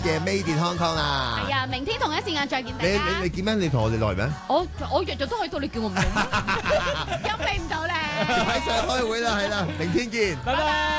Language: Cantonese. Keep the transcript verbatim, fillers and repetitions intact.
嘅 Made in Hong Kong 啊！ 係啊，明天同一時間再見大你家。 你你見咩？你同我哋來咩？ 我我日日都喺度，你叫我唔嚟，陰你唔到咧。 喺上開會啦，係啦，明天見， 拜拜。